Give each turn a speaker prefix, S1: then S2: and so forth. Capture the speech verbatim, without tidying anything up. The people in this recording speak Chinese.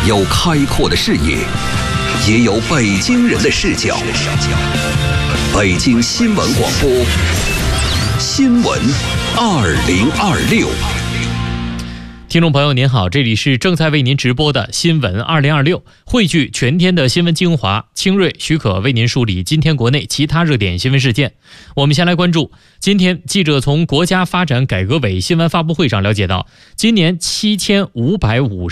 S1: 有开阔的视野，也有北京人的视角。北京新闻广播，新闻二零二六。
S2: 听众朋友您好，这里是正在为您直播的新闻二零二六，汇聚全天的新闻精华，清锐许可为您梳理今天国内其他热点新闻事件。我们先来关注，今天记者从国家发展改革委新闻发布会上了解到，今年七千五百五十